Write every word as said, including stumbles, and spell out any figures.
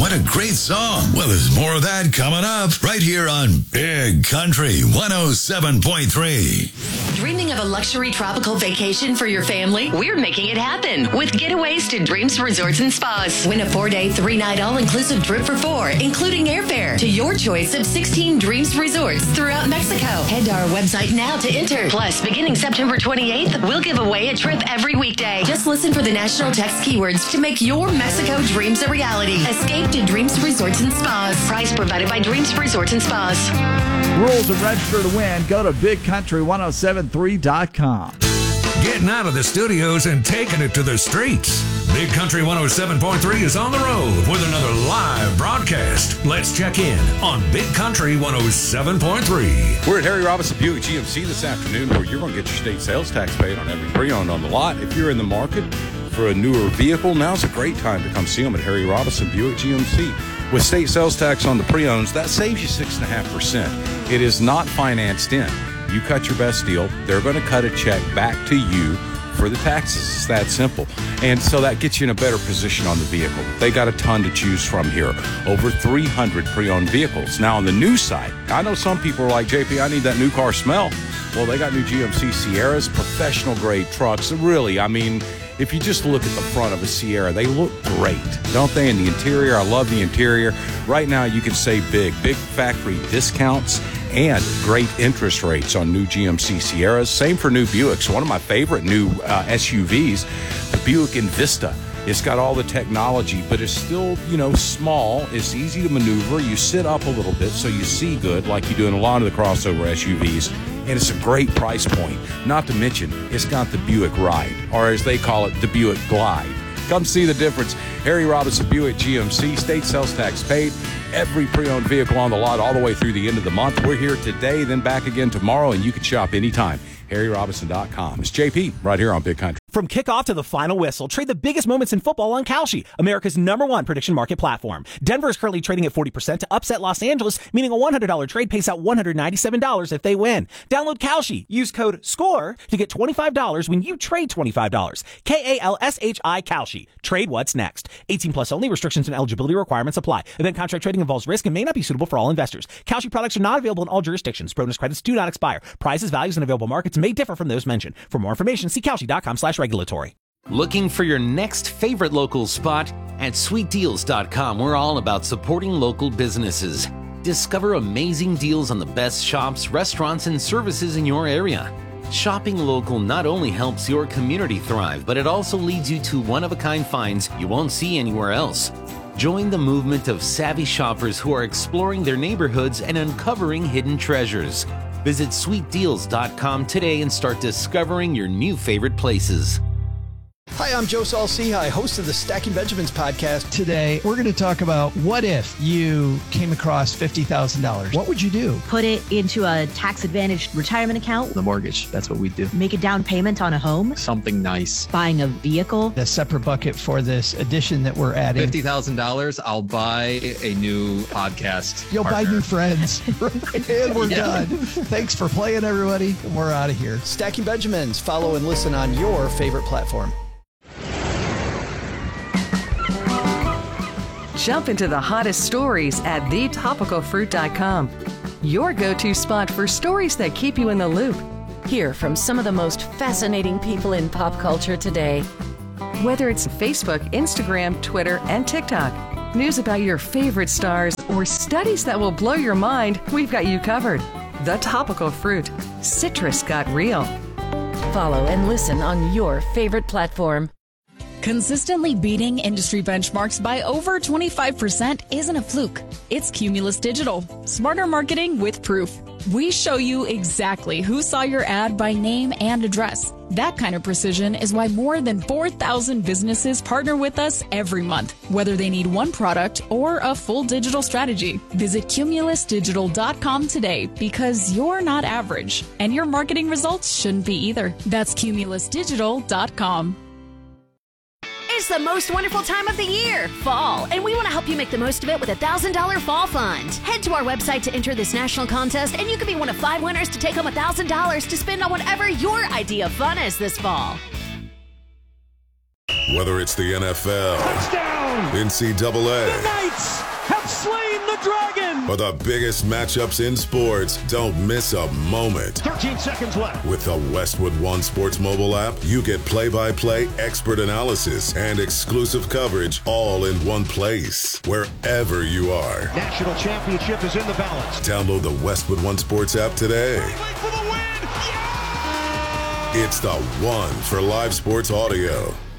What a great song. Well, there's more of that coming up right here on Big Country one oh seven point three. Dreaming of a luxury tropical vacation for your family? We're making it happen with Getaways to Dreams Resorts and Spas. Win a four-day, three-night all-inclusive trip for four, including airfare, to your choice of sixteen Dreams Resorts throughout Mexico. Head to our website now to enter. Plus, beginning September twenty-eighth, we'll give away a trip every weekday. Just listen for the national text keywords to make your Mexico dreams a reality. Escape to Dreams Resorts and Spas. Price provided by Dreams Resorts and Spas. Rules and register to win. Go to big country ten seventy-three dot com. Getting out of the studios and taking it to the streets. Big Country one oh seven point three is on the road with another live broadcast. Let's check in on Big Country one oh seven point three. We're at Harry Robinson Buick G M C this afternoon, where you're going to get your state sales tax paid on every pre-owned on the lot. If you're in the market for a newer vehicle, now's a great time to come see them at Harry Robinson Buick G M C. With state sales tax on the pre-owns, that saves you six point five percent. It is not financed in. You cut your best deal, they're going to cut a check back to you for the taxes. It's that simple. And so that gets you in a better position on the vehicle. They got a ton to choose from here. Over three hundred pre-owned vehicles. Now on the new side, I know some people are like, J P, I need that new car smell. Well, they got new G M C Sierras, professional grade trucks. Really, I mean, if you just look at the front of a Sierra, they look great, don't they? In the interior, I love the interior. Right now, you can save big, big factory discounts and great interest rates on new G M C Sierras. Same for new Buicks. One of my favorite new uh, S U Vs, the Buick Envista. It's got all the technology, but it's still, you know, small. It's easy to maneuver. You sit up a little bit so you see good, like you do in a lot of the crossover S U Vs. And it's a great price point. Not to mention, it's got the Buick Ride, or as they call it, the Buick Glide. Come see the difference. Harry Robinson Buick G M C, state sales tax paid. Every pre-owned vehicle on the lot all the way through the end of the month. We're here today, then back again tomorrow, and you can shop anytime. Harry Robinson dot com. It's J P right here on Big Country. From kickoff to the final whistle, trade the biggest moments in football on Kalshi, America's number one prediction market platform. Denver is currently trading at forty percent to upset Los Angeles, meaning a one hundred dollars trade pays out one hundred ninety-seven dollars if they win. Download Kalshi. Use code SCORE to get twenty-five dollars when you trade twenty-five dollars. K A L S H I Kalshi. Trade what's next. eighteen plus only. Restrictions and eligibility requirements apply. Event contract trading involves risk and may not be suitable for all investors. Kalshi products are not available in all jurisdictions. Bonus credits do not expire. Prices, values, and available markets may differ from those mentioned. For more information, see Kalshi dot com slash regulatory. Looking for your next favorite local spot? At sweet deals dot com, we're all about supporting local businesses. Discover amazing deals on the best shops, restaurants, and services in your area. Shopping local not only helps your community thrive, but it also leads you to one-of-a-kind finds you won't see anywhere else. Join the movement of savvy shoppers who are exploring their neighborhoods and uncovering hidden treasures. Visit sweet deals dot com today and start discovering your new favorite places. Hi, I'm Joe Saul-Sehy, host of the Stacking Benjamins podcast. Today, we're going to talk about what if you came across fifty thousand dollars? What would you do? Put it into a tax-advantaged retirement account. The mortgage, that's what we do. Make a down payment on a home. Something nice. Buying a vehicle. A separate bucket for this addition that we're adding. fifty thousand dollars, I'll buy a new podcast You'll partner. buy new friends. And we're yeah. done. Thanks for playing, everybody. We're out of here. Stacking Benjamins. Follow and listen on your favorite platform. Jump into the hottest stories at the topical fruit dot com. Your go-to spot for stories that keep you in the loop. Hear from some of the most fascinating people in pop culture today. Whether it's Facebook, Instagram, Twitter, and TikTok, news about your favorite stars, or studies that will blow your mind, we've got you covered. The Topical Fruit. Citrus got real. Follow and listen on your favorite platform. Consistently beating industry benchmarks by over twenty-five percent isn't a fluke. It's Cumulus Digital. Smarter marketing with proof. We show you exactly who saw your ad by name and address. That kind of precision is why more than four thousand businesses partner with us every month, whether they need one product or a full digital strategy. Visit Cumulus Digital dot com today, because you're not average, and your marketing results shouldn't be either. That's Cumulus Digital dot com. It's the most wonderful time of the year, fall, and we want to help you make the most of it with a one thousand dollars Fall Fund. Head to our website to enter this national contest, and you could be one of five winners to take home one thousand dollars to spend on whatever your idea of fun is this fall. Whether it's the N F L, touchdown, down. N C double A. The Knights have slain the Dragon. For the biggest matchups in sports, don't miss a moment. thirteen seconds left. With the Westwood One Sports mobile app, you get play-by-play expert analysis and exclusive coverage all in one place, wherever you are. National championship is in the balance. Download the Westwood One Sports app today. For the win. Yeah! It's the one for live sports audio.